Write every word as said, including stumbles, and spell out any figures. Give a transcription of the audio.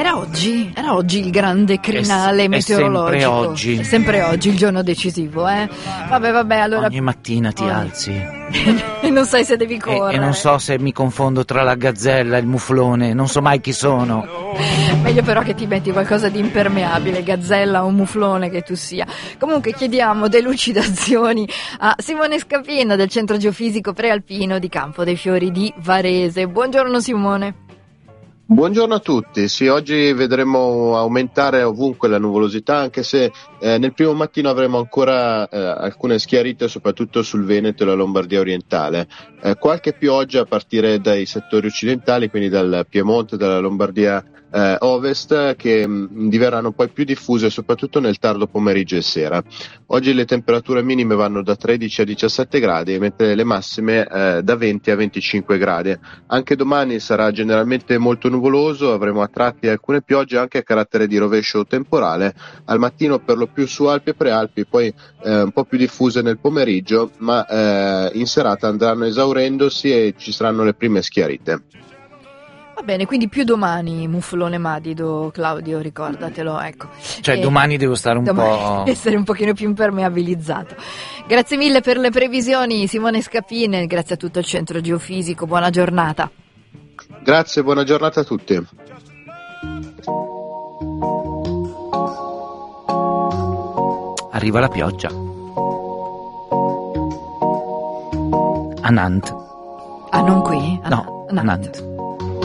Era oggi, era oggi il grande crinale è, meteorologico. È sempre oggi. È sempre oggi il giorno decisivo, eh. Vabbè, vabbè, allora. Ogni mattina ti Ogni... alzi. e non sai se devi correre. E, e non so se mi confondo tra la gazzella e il muflone, non so mai chi sono. Meglio però che ti metti qualcosa di impermeabile, gazzella o muflone che tu sia. Comunque chiediamo delucidazioni a Simone Scapin del Centro Geofisico Prealpino di Campo dei Fiori di Varese. Buongiorno Simone. Buongiorno a tutti, sì, oggi vedremo aumentare ovunque la nuvolosità, anche se eh, nel primo mattino avremo ancora eh, alcune schiarite, soprattutto sul Veneto e la Lombardia orientale. Eh, qualche pioggia a partire dai settori occidentali, quindi dal Piemonte, dalla Lombardia eh, ovest, che mh, diverranno poi più diffuse soprattutto nel tardo pomeriggio e sera. Oggi le temperature minime vanno da tredici a diciassette gradi, mentre le massime eh, da venti a venticinque gradi. Anche domani sarà generalmente molto nuvoloso, avremo a tratti alcune piogge anche a carattere di rovescio temporale, al mattino per lo più su Alpi e Prealpi, poi eh, un po' più diffuse nel pomeriggio, ma eh, in serata andranno esaurendosi e ci saranno le prime schiarite. Va bene, quindi più domani, muflone Madido, Claudio, ricordatelo, ecco. Cioè e domani devo stare un domani po'... essere un pochino più impermeabilizzato. Grazie mille per le previsioni, Simone Scapin, grazie a tutto il Centro Geofisico, buona giornata. Grazie, buona giornata a tutti. Arriva la pioggia. A Nantes. Ah, non qui? A No, a Nantes.